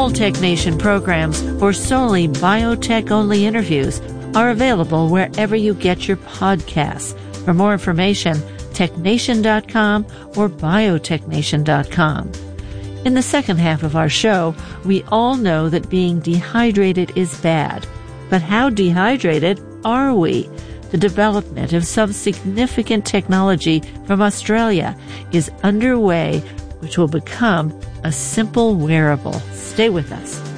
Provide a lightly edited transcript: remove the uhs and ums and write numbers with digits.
All Tech Nation programs or solely biotech-only interviews are available wherever you get your podcasts. For more information, technation.com or biotechnation.com. In the second half of our show, we all know that being dehydrated is bad. But how dehydrated are we? The development of some significant technology from Australia is underway, which will become a simple wearable. Stay with us.